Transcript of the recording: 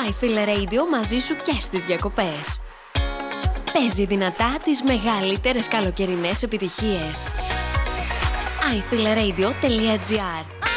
iFeel Radio μαζί σου και στις διακοπές. Παίζει δυνατά τις μεγαλύτερες καλοκαιρινές επιτυχίες. iFeelRadio.gr